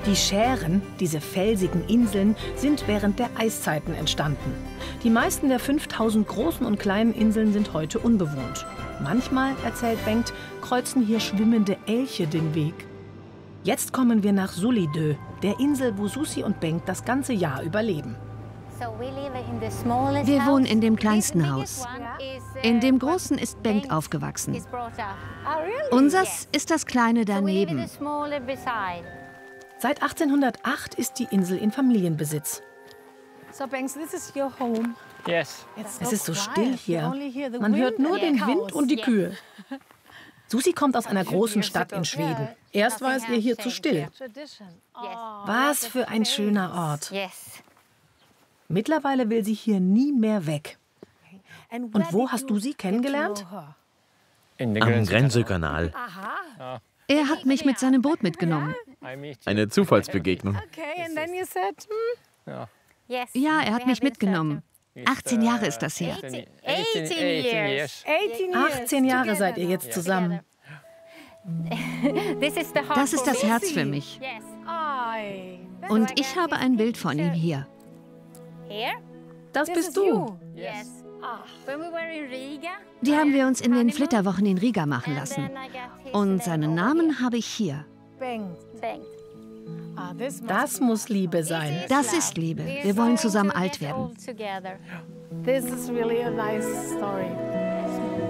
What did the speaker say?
Die Schären, diese felsigen Inseln, sind während der Eiszeiten entstanden. Die meisten der 5000 großen und kleinen Inseln sind heute unbewohnt. Manchmal, erzählt Bengt, kreuzen hier schwimmende Elche den Weg. Jetzt kommen wir nach Sulidö, der Insel, wo Susi und Bengt das ganze Jahr überleben. Wir wohnen in dem kleinsten Haus. In dem großen ist Bengt aufgewachsen. Unseres ist das kleine daneben. Seit 1808 ist die Insel in Familienbesitz. So, Bengt, this is your home. Yes. Es ist so still hier. Man hört nur den Wind und die Kühe. Susi kommt aus einer großen Stadt in Schweden. Erst war es ihr hier zu still. Was für ein schöner Ort. Mittlerweile will sie hier nie mehr weg. Und wo hast du sie kennengelernt? Am Grensekanal. Er hat mich mit seinem Boot mitgenommen. Eine Zufallsbegegnung. Ja, er hat mich mitgenommen. 18 Jahre ist das her. 18 Jahre seid ihr jetzt zusammen. Das ist das Herz für mich. Und ich habe ein Bild von ihm hier. Das bist du. Die haben wir uns in den Flitterwochen in Riga machen lassen. Und seinen Namen habe ich hier. Das muss Liebe sein. Das ist Liebe. Wir wollen zusammen alt werden. This is really a nice story.